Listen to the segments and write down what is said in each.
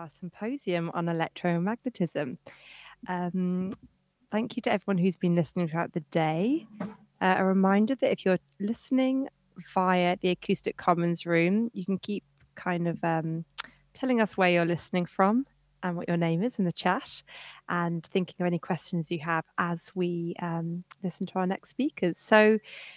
our symposium on electromagnetism. Thank you to everyone who's been listening throughout the day. A reminder that if you're listening via the Acoustic Commons room, you can keep kind of telling us where you're listening from and what your name is in the chat, and thinking of any questions you have as we listen to our next speakers. So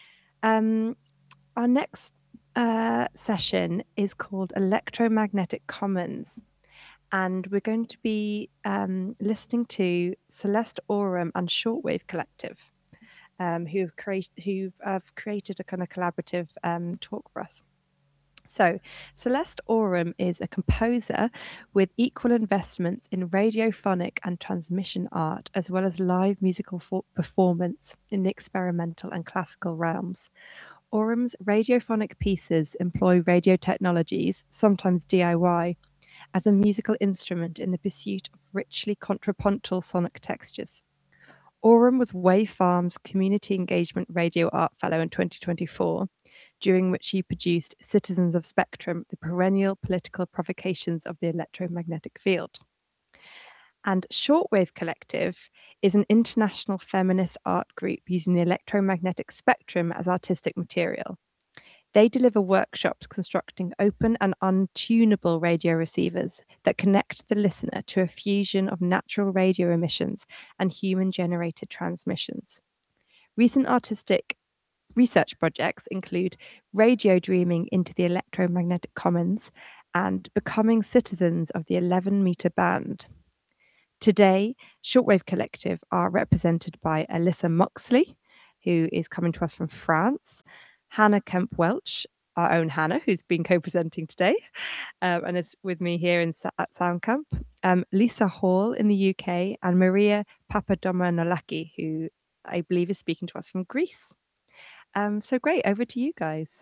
our next session is called Electromagnetic Commons, and we're going to be listening to Celeste Aurum and Shortwave Collective, who have created a kind of collaborative talk for us. So, Celeste Aurum is a composer with equal investments in radiophonic and transmission art, as well as live musical performance in the experimental and classical realms. Aurum's radiophonic pieces employ radio technologies, sometimes DIY, as a musical instrument in the pursuit of richly contrapuntal sonic textures. Aurum was Wave Farm's Community Engagement Radio Art Fellow in 2024, during which he produced Citizens of Spectrum, the perennial political provocations of the electromagnetic field. And Shortwave Collective is an international feminist art group using the electromagnetic spectrum as artistic material. They deliver workshops constructing open and untunable radio receivers that connect the listener to a fusion of natural radio emissions and human-generated transmissions. Recent artistic research projects include radio dreaming into the electromagnetic commons and becoming citizens of the 11-meter band. Today, Shortwave Collective are represented by Alyssa Moxley, who is coming to us from France, Hannah Kemp-Welch, our own Hannah, who's been co-presenting today and is with me here at Soundcamp, Lisa Hall in the UK, and Maria Papadomanolaki, who I believe is speaking to us from Greece. So great, over to you guys.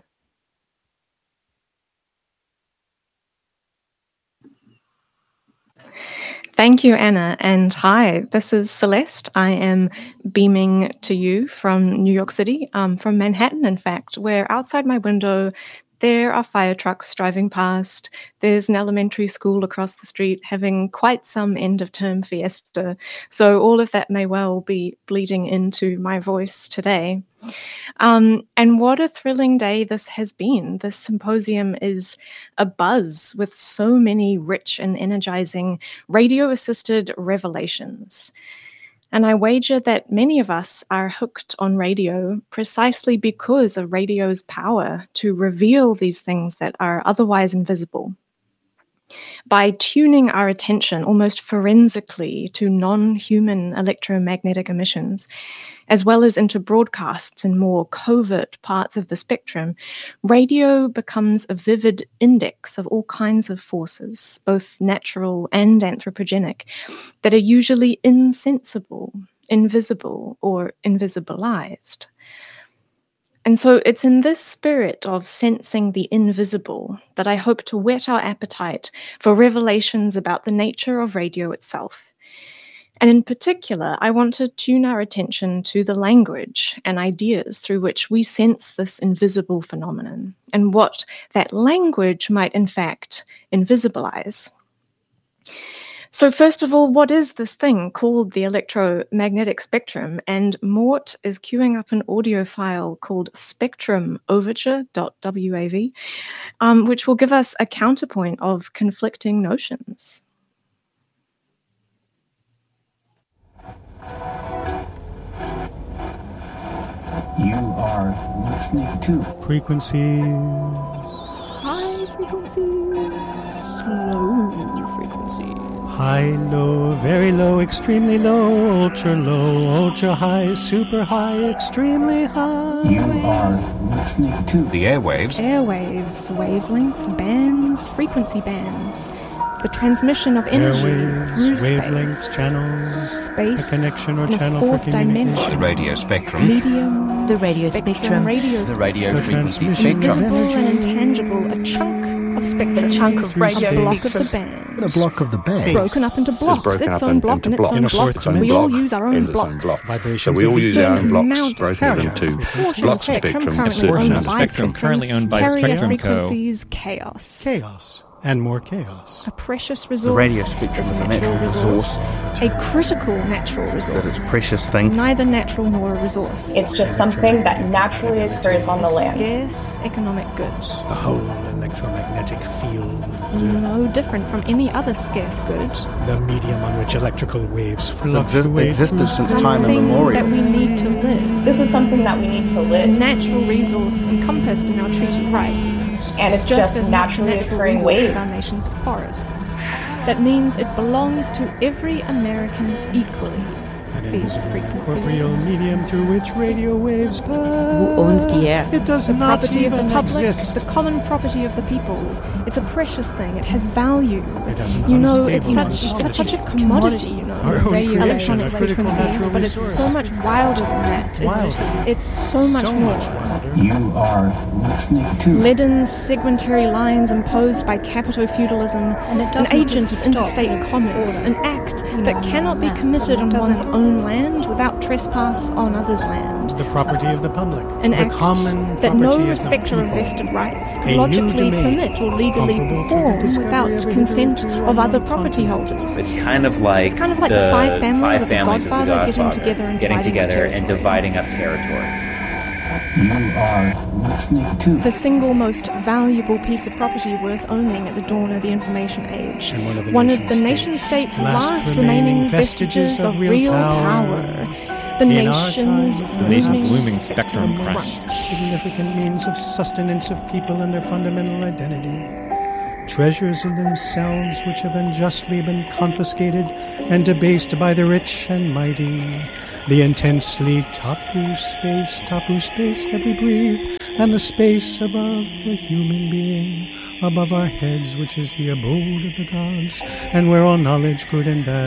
Thank you, Anna, and hi, this is Celeste. I am beaming to you from New York City, from Manhattan, in fact, where outside my window there are fire trucks driving past. There's an elementary school across the street having quite some end-of-term fiesta. So all of that may well be bleeding into my voice today. And what a thrilling day this has been. This symposium is abuzz with so many rich and energizing radio-assisted revelations. And I wager that many of us are hooked on radio precisely because of radio's power to reveal these things that are otherwise invisible. By tuning our attention almost forensically to non-human electromagnetic emissions, as well as into broadcasts in more covert parts of the spectrum, radio becomes a vivid index of all kinds of forces, both natural and anthropogenic, that are usually insensible, invisible, or invisibilized. And so it's in this spirit of sensing the invisible that I hope to whet our appetite for revelations about the nature of radio itself. And in particular, I want to tune our attention to the language and ideas through which we sense this invisible phenomenon, and what that language might in fact invisibilize. So first of all, what is this thing called the electromagnetic spectrum? And Mort is queuing up an audio file called spectrumoverture.wav, which will give us a counterpoint of conflicting notions. You are listening to frequencies. High frequencies. Low frequencies. High, low, very low, extremely low, ultra high, super high, extremely high. You are listening to the airwaves. Airwaves, wavelengths, bands, frequency bands. The transmission of energy through wavelengths, space. channels, Space, a connection or and channel a for fourth communication. dimension. The radio spectrum. Medium, The radio spectrum. Radio The radio The frequency transmission spectrum. of Visible and energy. intangible, a chunk of spectrum. A chunk of Through radio A block of spectrum. the band. a block of the band. Broken up into blocks. broken Its up own block into and its blocks. own In a block. fourth dimension. We all block use our own into its own blocks. block. Vibrations So we all of use the our own same blocks amount of broken spectrum. into Portion block of spectrum spectrum, a currently certain owned amount of by spectrum. spectrum. Currently owned by Carrier Spectrum Co. frequencies, chaos. chaos. and more chaos. A precious resource. The radio spectrum is a natural resource. A critical natural resource. That is a precious thing. Neither natural nor a resource. It's just something that naturally occurs on the land. Scarce economic good. The whole electromagnetic field. No different from any other scarce good. The medium on which electrical waves fluctuate. Existed since time Something immemorial. that we need to live. This is something that we need to A live. natural resource encompassed in our treaty rights. And it's just as naturally natural occurring resource waves. as our nation's forests. That means it belongs to every American equally. These frequency corporeal waves. medium through which radio waves pass. Who owns the air? It does The not property of even the public, exist. the common property of the people. It's a precious thing. It has value. It has an You know, it's unstable such a commodity, you know, Our own creation, electronic a critical frequencies, natural but it's resource. so much wilder than that. It's so much so more. much wilder. You are listening to Leaden segmentary lines imposed by capito-feudalism, And it an doesn't agent of stop interstate commerce, an act that cannot be committed on one's own land without trespass on others' land. The property of the public. An the act common that no property respecter of of the people. vested rights A can new logically domain, permit or legally comparable to the perform discovery without of a consent hitherto of other unknown property continent. holders. It's kind of like the five families of the families Godfather getting together and dividing up territory. You are listening to The single most valuable piece of property worth owning at the dawn of the information age. And One of the nation-state's last remaining vestiges of real power. The In our nation's time, looming spectrum crash. Significant means of sustenance of people and their fundamental identity. Treasures in themselves which have unjustly been confiscated and debased by the rich and mighty. The intensely tapu space that we breathe, and the space above the human being, above our heads, which is the abode of the gods, and where all knowledge, good and bad,